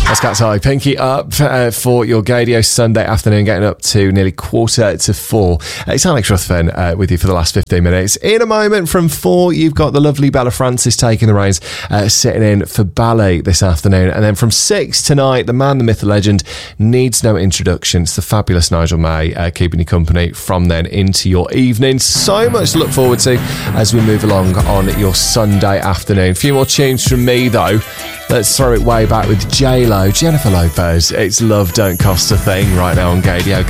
That's Cat's Eye. Pinky up for your Gaydio Sunday afternoon, getting up to nearly 3:45. It's Alex Ruthven with you for the last 15 minutes. In a moment from 4, you've got the lovely Bella Francis taking the reins, sitting in for Ballet this afternoon. And then from 6 tonight, the man, the myth, the legend, needs no introduction. It's the fabulous Nigel May keeping you company from then into your evening. So much to look forward to as we move along on your Sunday afternoon. A few more tunes from me, though. Let's throw it way back with J-Lo, Jennifer Lopez. It's Love Don't Cost a Thing right now on Gaydio.